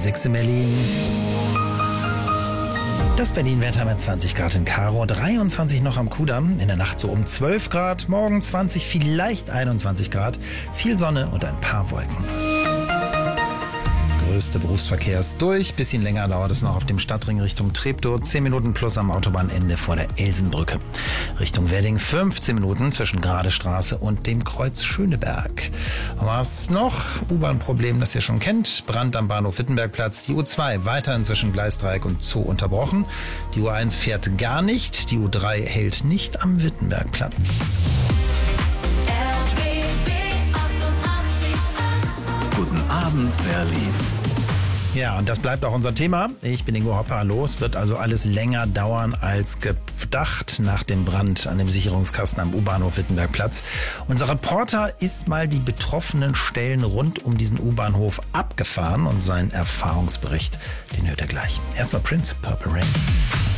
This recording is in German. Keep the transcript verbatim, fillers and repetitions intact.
sechs in Berlin. Das Berlin-Wetter mit zwanzig Grad in Karo, dreiundzwanzig noch am Kudamm. In der Nacht so um zwölf Grad, morgen zwanzig, vielleicht einundzwanzig Grad. Viel Sonne und ein paar Wolken. Größte Berufsverkehr ist durch. Bisschen länger dauert es noch auf dem Stadtring Richtung Treptow. zehn Minuten plus am Autobahnende vor der Elsenbrücke. Richtung Wedding fünfzehn Minuten zwischen Gradestraße und dem Kreuz Schöneberg. Was noch? U-Bahn-Problem, das ihr schon kennt. Brand am Bahnhof Wittenbergplatz. Die U zwei weiterhin zwischen Gleisdreieck und Zoo unterbrochen. Die U eins fährt gar nicht. Die U drei hält nicht am Wittenbergplatz. Guten Abend, Berlin. Ja, und das bleibt auch unser Thema. Ich bin Ingo Hopper, hallo. Es wird also alles länger dauern als gedacht nach dem Brand an dem Sicherungskasten am U-Bahnhof Wittenbergplatz. Unser Reporter ist mal die betroffenen Stellen rund um diesen U-Bahnhof abgefahren und seinen Erfahrungsbericht, den hört ihr gleich. Erstmal Prince, Purple Rain.